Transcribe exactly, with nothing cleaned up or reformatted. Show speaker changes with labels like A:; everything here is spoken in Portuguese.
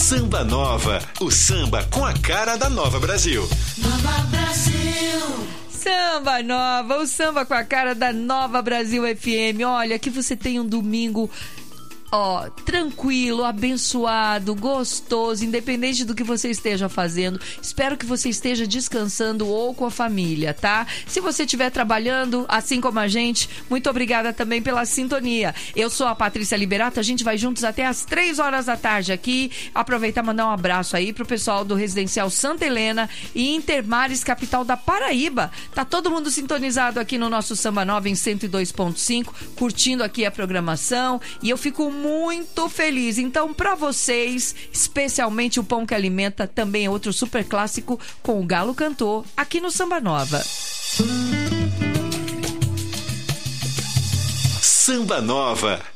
A: Samba Nova, o samba com a cara da Nova Brasil.
B: Nova Brasil.
C: Samba Nova, o samba com a cara da Nova Brasil F M. Olha, que você tem um domingo... Ó, tranquilo, abençoado, gostoso, independente do que você esteja fazendo. Espero que você esteja descansando ou com a família, tá? Se você estiver trabalhando, assim como a gente, muito obrigada também pela sintonia. Eu sou a Patrícia Liberato, a gente vai juntos até as três horas da tarde aqui. Aproveitar e mandar um abraço aí pro pessoal do Residencial Santa Helena e Intermares, capital da Paraíba. Tá todo mundo sintonizado aqui no nosso Samba Nova em cento e dois ponto cinco, curtindo aqui a programação, e eu fico muito feliz. Então, para vocês, especialmente o Pão que Alimenta, também é outro super clássico com o Galo Cantor, aqui no Samba Nova.
A: Samba Nova.